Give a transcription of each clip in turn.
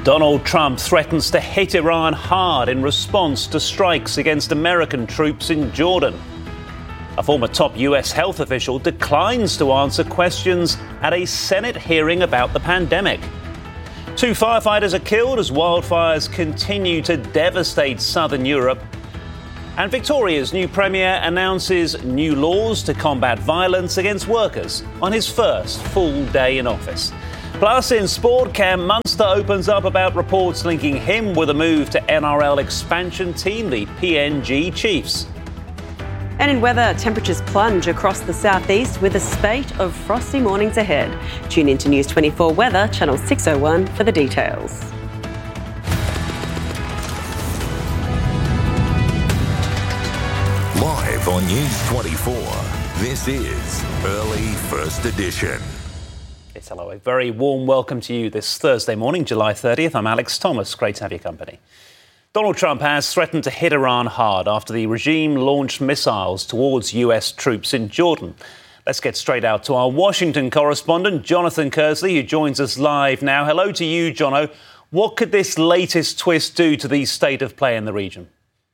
Donald Trump threatens to hit Iran hard in response to strikes against American troops in Jordan. A former top US health official declines to answer questions at a Senate hearing about the pandemic. 2 firefighters are killed as wildfires continue to devastate southern Europe. And Victoria's new Premier announces new laws to combat violence against workers on his first full day in office. Plus, in sport, Cam Munster opens up about reports linking him with a move to NRL expansion team, the PNG Chiefs. And in weather, temperatures plunge across the southeast with a spate of frosty mornings ahead. Tune into News 24 Weather, Channel 601 for the details. Live on News 24, this is Early First Edition. Yes, hello. A very warm welcome to you this Thursday morning, July 30th. I'm Alex Thomas. Great to have your company. Donald Trump has threatened to hit Iran hard after the regime launched missiles towards US troops in Jordan. Let's get straight out to our Washington correspondent, Jonathan Kersley, who joins us live now. Hello to you, Jono. What could this latest twist do to the state of play in the region?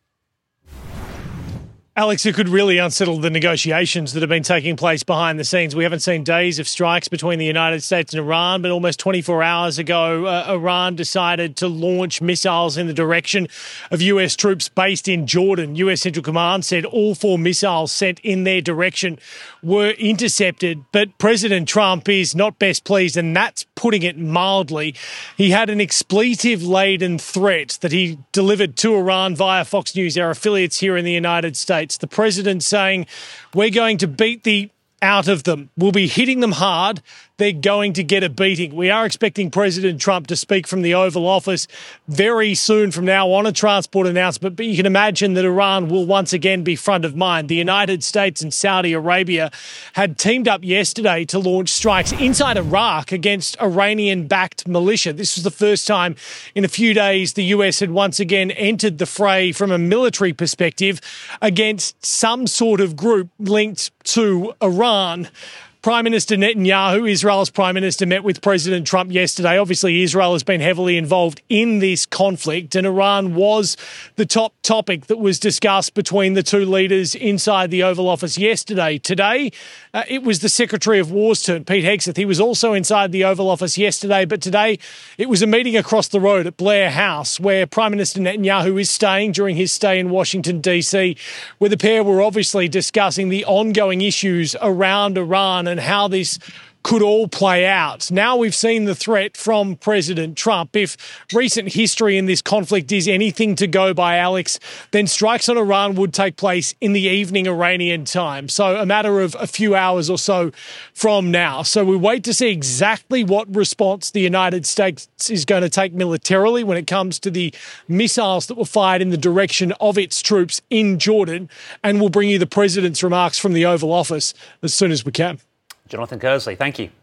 Alex, it could really unsettle the negotiations that have been taking place behind the scenes. We haven't seen days of strikes between the United States and Iran, but almost 24 hours ago, Iran decided to launch missiles in the direction of US troops based in Jordan. US Central Command said all 4 missiles sent in their direction were intercepted, but President Trump is not best pleased, and that's putting it mildly. He had an expletive-laden threat that he delivered to Iran via Fox News, our affiliates here in the United States. The president saying, we're going to beat the out of them. We'll be hitting them hard. They're going to get a beating. We are expecting President Trump to speak from the Oval Office very soon from now on a transport announcement, but you can imagine that Iran will once again be front of mind. The United States and Saudi Arabia had teamed up yesterday to launch strikes inside Iraq against Iranian-backed militia. This was the first time in a few days the US had once again entered the fray from a military perspective against some sort of group linked to Iran. Prime Minister Netanyahu, Israel's Prime Minister, met with President Trump yesterday. Obviously, Israel has been heavily involved in this conflict, and Iran was the top topic that was discussed between the two leaders inside the Oval Office yesterday. Today, it was the Secretary of War's turn, Pete Hegseth. He was also inside the Oval Office yesterday, but today it was a meeting across the road at Blair House where Prime Minister Netanyahu is staying during his stay in Washington, D.C., where the pair were obviously discussing the ongoing issues around Iran and how this could all play out. Now we've seen the threat from President Trump. If recent history in this conflict is anything to go by, Alex, then strikes on Iran would take place in the evening Iranian time. So a matter of a few hours or so from now. So we wait to see exactly what response the United States is going to take militarily when it comes to the missiles that were fired in the direction of its troops in Jordan. And we'll bring you the president's remarks from the Oval Office as soon as we can. Jonathan Kersley, thank you.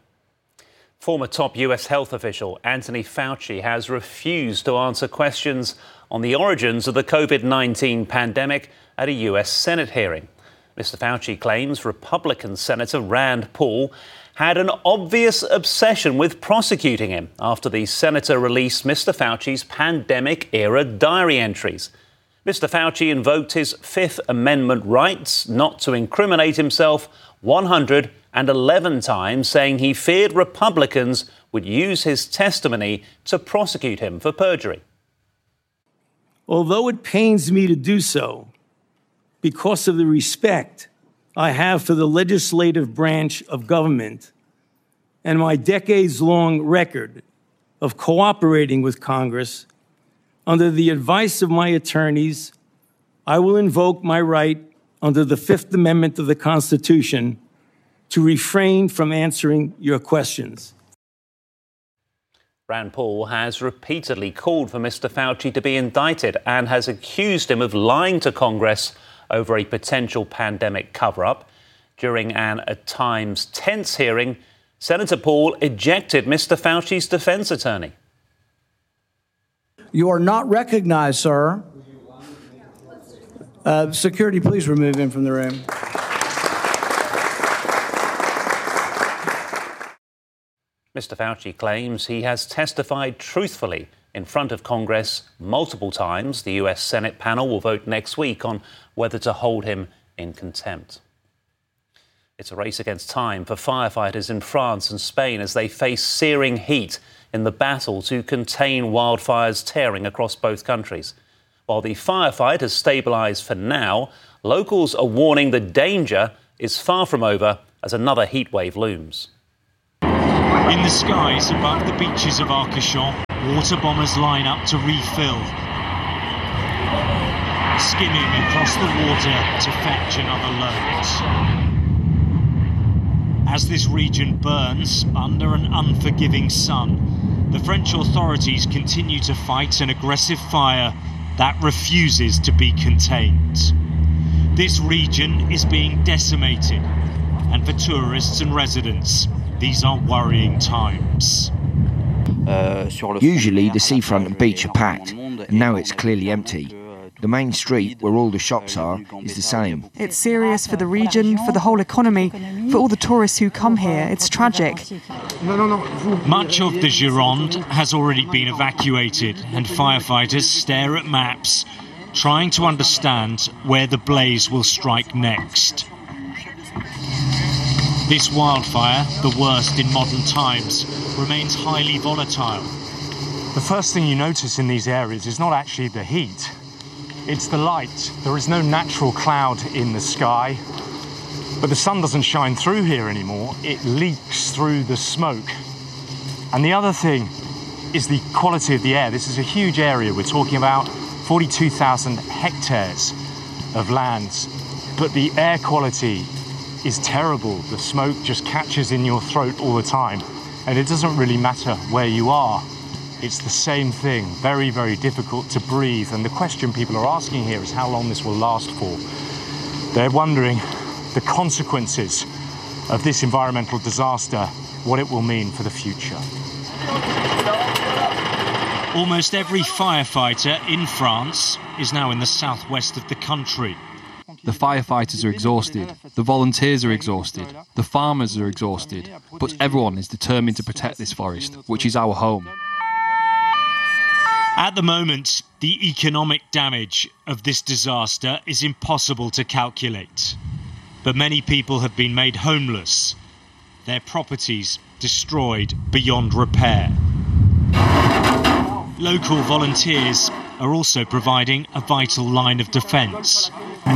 Former top US health official Anthony Fauci has refused to answer questions on the origins of the COVID-19 pandemic at a US Senate hearing. Mr. Fauci claims Republican Senator Rand Paul had an obvious obsession with prosecuting him after the senator released Mr. Fauci's pandemic-era diary entries. Mr. Fauci invoked his Fifth Amendment rights not to incriminate himself 111 times, saying he feared Republicans would use his testimony to prosecute him for perjury. Although it pains me to do so, because of the respect I have for the legislative branch of government and my decades-long record of cooperating with Congress, under the advice of my attorneys, I will invoke my right under the Fifth Amendment of the Constitution to refrain from answering your questions. Rand Paul has repeatedly called for Mr. Fauci to be indicted and has accused him of lying to Congress over a potential pandemic cover-up. During an at times tense hearing, Senator Paul ejected Mr. Fauci's defense attorney. You are not recognized, sir. Security, please remove him from the room. Mr. Fauci claims he has testified truthfully in front of Congress multiple times. The US Senate panel will vote next week on whether to hold him in contempt. It's a race against time for firefighters in France and Spain as they face searing heat in the battle to contain wildfires tearing across both countries. While the firefight has stabilised for now, locals are warning the danger is far from over as another heatwave looms. In the skies above the beaches of Arcachon, water bombers line up to refill, skimming across the water to fetch another load. As this region burns under an unforgiving sun, the French authorities continue to fight an aggressive fire that refuses to be contained. This region is being decimated, and for tourists and residents, these are worrying times. Usually the seafront and beach are packed, and now it's clearly empty. The main street, where all the shops are, is the same. It's serious for the region, for the whole economy, for all the tourists who come here. It's tragic. Much of the Gironde has already been evacuated, and firefighters stare at maps, trying to understand where the blaze will strike next. This wildfire, the worst in modern times, remains highly volatile. The first thing you notice in these areas is not actually the heat. It's the light. There is no natural cloud in the sky, but the sun doesn't shine through here anymore. It leaks through the smoke. And the other thing is the quality of the air. This is a huge area. We're talking about 42,000 hectares of land, but the air quality is terrible. The smoke just catches in your throat all the time, and it doesn't really matter where you are. It's the same thing, very, very difficult to breathe. And the question people are asking here is how long this will last for. They're wondering the consequences of this environmental disaster, what it will mean for the future. Almost every firefighter in France is now in the southwest of the country. The firefighters are exhausted, the volunteers are exhausted, the farmers are exhausted, but everyone is determined to protect this forest, which is our home. At the moment, the economic damage of this disaster is impossible to calculate. But many people have been made homeless, their properties destroyed beyond repair. Local volunteers are also providing a vital line of defence.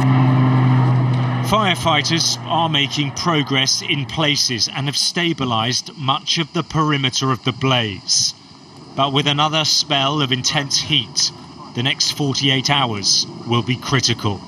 Firefighters are making progress in places and have stabilised much of the perimeter of the blaze. But with another spell of intense heat, the next 48 hours will be critical.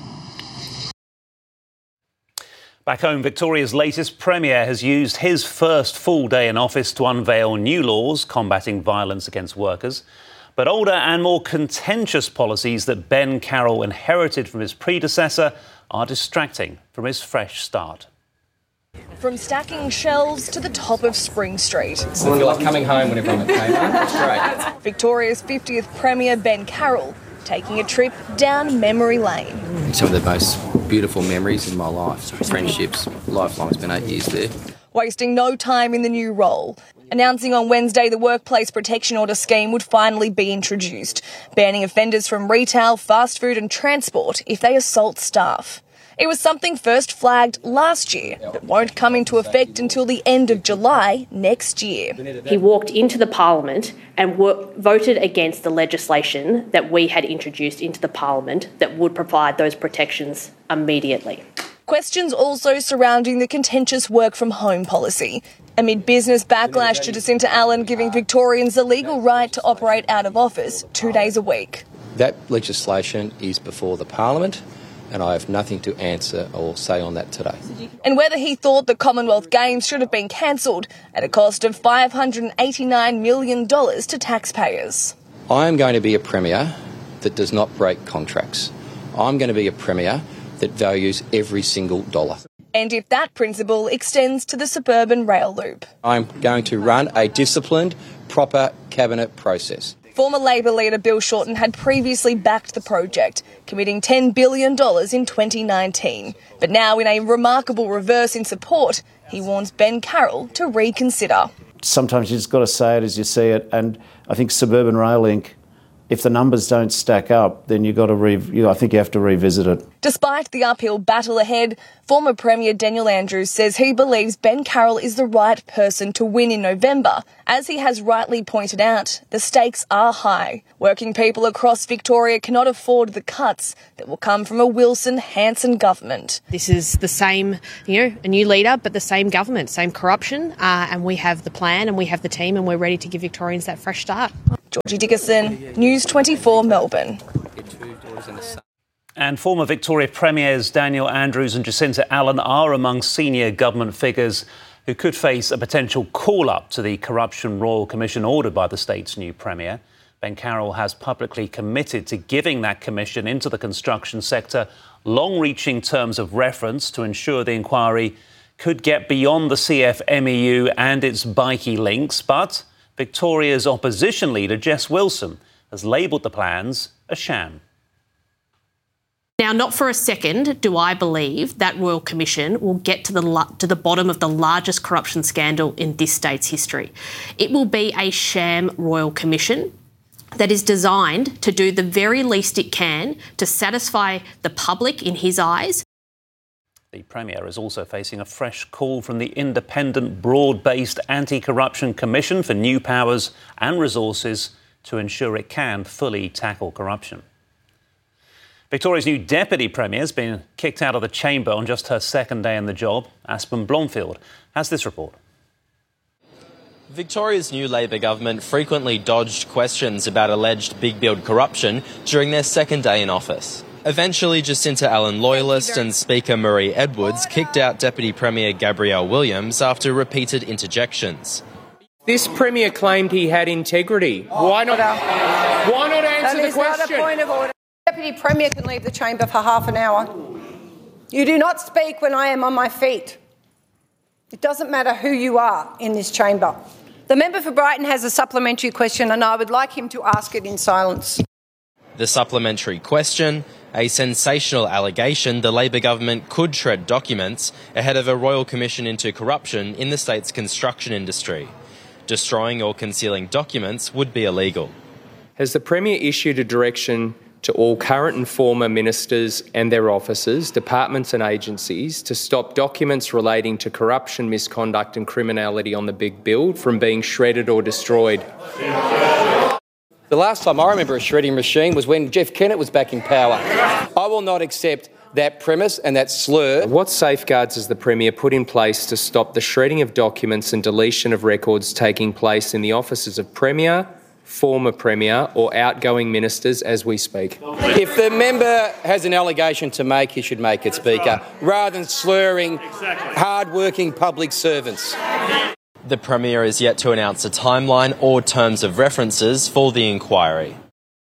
Back home, Victoria's latest Premier has used his first full day in office to unveil new laws combating violence against workers. But older and more contentious policies that Ben Carroll inherited from his predecessor are distracting from his fresh start. From stacking shelves to the top of Spring Street. I feel like coming home whenever I'm at Kmart. That's great. Victoria's 50th Premier Ben Carroll taking a trip down memory lane. Some of the most beautiful memories in my life. Friendships, lifelong. It's been 8 years there. Wasting no time in the new role. Announcing on Wednesday the Workplace Protection Order scheme would finally be introduced, banning offenders from retail, fast food and transport if they assault staff. It was something first flagged last year, but won't come into effect until the end of July next year. He walked into the Parliament and voted against the legislation that we had introduced into the Parliament that would provide those protections immediately. Questions also surrounding the contentious work from home policy, amid business backlash to Jacinta Allen giving Victorians the legal right to operate out of office 2 days a week. That legislation is before the Parliament, and I have nothing to answer or say on that today. And whether he thought the Commonwealth Games should have been cancelled at a cost of $589 million to taxpayers. I am going to be a Premier that does not break contracts. I'm going to be a Premier that values every single dollar. And if that principle extends to the suburban rail loop. I'm going to run a disciplined, proper cabinet process. Former Labor leader Bill Shorten had previously backed the project, committing $10 billion in 2019. But now, in a remarkable reverse in support, he warns Ben Carroll to reconsider. Sometimes you just got to say it as you see it, and I think Suburban Rail Link if the numbers don't stack up, then I think you have to revisit it. Despite the uphill battle ahead, former Premier Daniel Andrews says he believes Ben Carroll is the right person to win in November. As he has rightly pointed out, the stakes are high. Working people across Victoria cannot afford the cuts that will come from a Wilson-Hanson government. This is the same, a new leader, but the same government, same corruption, and we have the plan and we have the team and we're ready to give Victorians that fresh start. Georgie Dickerson, News 24, Melbourne. And former Victoria Premiers Daniel Andrews and Jacinta Allen are among senior government figures who could face a potential call-up to the Corruption Royal Commission ordered by the state's new Premier. Ben Carroll has publicly committed to giving that commission into the construction sector long-reaching terms of reference to ensure the inquiry could get beyond the CFMEU and its bikie links, but Victoria's opposition leader, Jess Wilson, has labelled the plans a sham. Now, not for a second do I believe that Royal Commission will get to the bottom of the largest corruption scandal in this state's history. It will be a sham Royal Commission that is designed to do the very least it can to satisfy the public in his eyes. The Premier is also facing a fresh call from the independent, broad-based Anti-Corruption Commission for new powers and resources to ensure it can fully tackle corruption. Victoria's new Deputy Premier has been kicked out of the chamber on just her second day in the job. Aspen Blomfield has this report. Victoria's new Labor government frequently dodged questions about alleged big build corruption during their second day in office. Eventually, Jacinta Allen loyalist and Speaker Marie Edwards kicked out Deputy Premier Gabrielle Williams after repeated interjections. This Premier claimed he had integrity. Why not answer the question? That is not a point of order. Deputy Premier can leave the chamber for half an hour. You do not speak when I am on my feet. It doesn't matter who you are in this chamber. The member for Brighton has a supplementary question and I would like him to ask it in silence. The supplementary question: a sensational allegation the Labor government could shred documents ahead of a Royal Commission into corruption in the state's construction industry. Destroying or concealing documents would be illegal. Has the Premier issued a direction to all current and former ministers and their officers, departments and agencies to stop documents relating to corruption, misconduct and criminality on the big build from being shredded or destroyed? The last time I remember a shredding machine was when Jeff Kennett was back in power. I will not accept that premise and that slur. What safeguards has the Premier put in place to stop the shredding of documents and deletion of records taking place in the offices of Premier, former Premier or outgoing ministers as we speak? If the member has an allegation to make, he should make it, Speaker, rather than slurring hard-working public servants. The Premier is yet to announce a timeline or terms of references for the inquiry.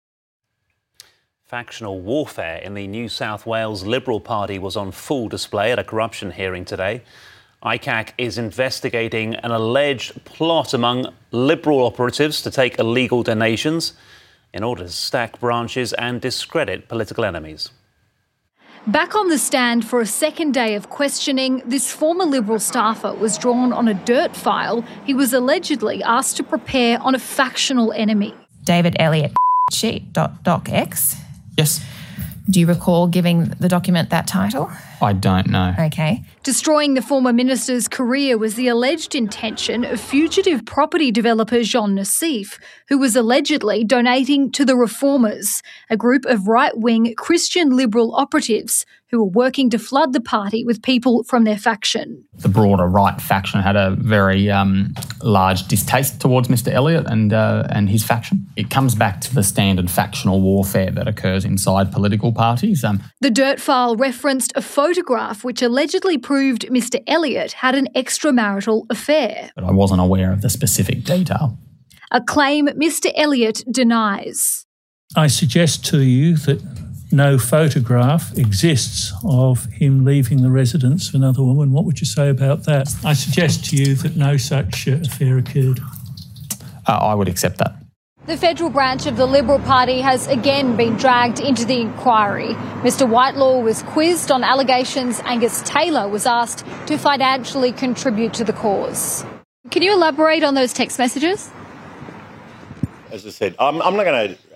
Factional warfare in the New South Wales Liberal Party was on full display at a corruption hearing today. ICAC is investigating an alleged plot among Liberal operatives to take illegal donations in order to stack branches and discredit political enemies. Back on the stand for a second day of questioning, this former Liberal staffer was drawn on a dirt file he was allegedly asked to prepare on a factional enemy. David Elliott, sheet.docx. Yes. Do you recall giving the document that title? I don't know. Okay. Destroying the former minister's career was the alleged intention of fugitive property developer Jean Nassif, who was allegedly donating to the Reformers, a group of right-wing Christian Liberal operatives who were working to flood the party with people from their faction. The broader right faction had a very large distaste towards Mr Elliott and his faction. It comes back to the standard factional warfare that occurs inside political parties. The dirt file referenced a photograph which allegedly proved Mr Elliott had an extramarital affair. But I wasn't aware of the specific detail. A claim Mr Elliott denies. I suggest to you that no photograph exists of him leaving the residence of another woman. What would you say about that? I suggest to you that no such affair occurred. I would accept that. The federal branch of the Liberal Party has again been dragged into the inquiry. Mr Whitelaw was quizzed on allegations Angus Taylor was asked to financially contribute to the cause. Can you elaborate on those text messages? As I said, I'm not going to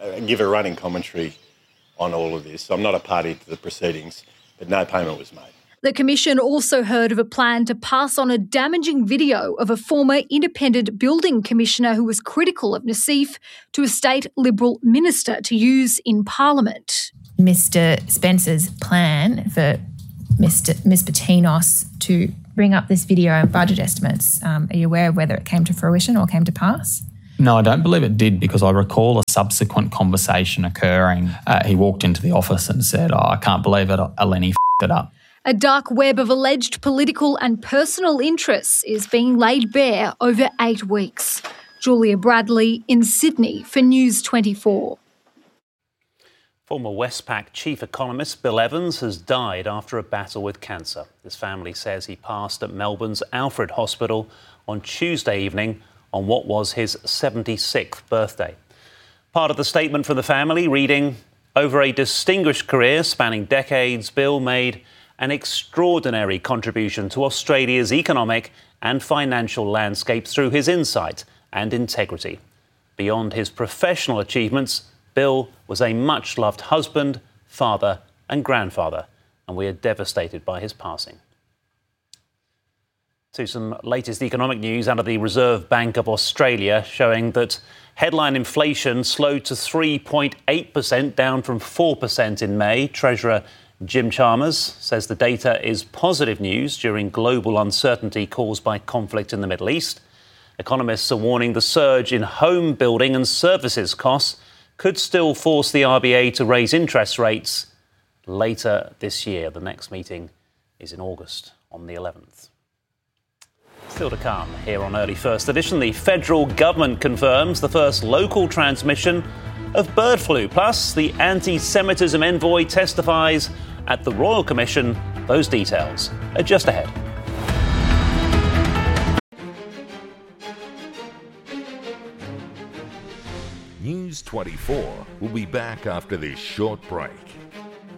give a running commentary on all of this. I'm not a party to the proceedings, but no payment was made. The Commission also heard of a plan to pass on a damaging video of a former independent building commissioner who was critical of Nassif to a state Liberal minister to use in Parliament. Mr Spencer's plan for Ms Patinos to bring up this video and budget estimates, are you aware of whether it came to fruition or came to pass? No, I don't believe it did, because I recall a subsequent conversation occurring. He walked into the office and said, I can't believe it, Eleni f***ed it up. A dark web of alleged political and personal interests is being laid bare over 8 weeks. Julia Bradley in Sydney for News 24. Former Westpac chief economist Bill Evans has died after a battle with cancer. His family says he passed at Melbourne's Alfred Hospital on Tuesday evening on what was his 76th birthday. Part of the statement from the family reading, over a distinguished career spanning decades, Bill made an extraordinary contribution to Australia's economic and financial landscape through his insight and integrity. Beyond his professional achievements, Bill was a much-loved husband, father and grandfather, and we are devastated by his passing. To some latest economic news out of the Reserve Bank of Australia, showing that headline inflation slowed to 3.8%, down from 4% in May. Treasurer Jim Chalmers says the data is positive news during global uncertainty caused by conflict in the Middle East. Economists are warning the surge in home building and services costs could still force the RBA to raise interest rates later this year. The next meeting is in August on the 11th. Still to come here on Early First Edition, the federal government confirms the first local transmission of bird flu. Plus, the anti-Semitism envoy testifies at the Royal Commission. Those details are just ahead. News 24 will be back after this short break.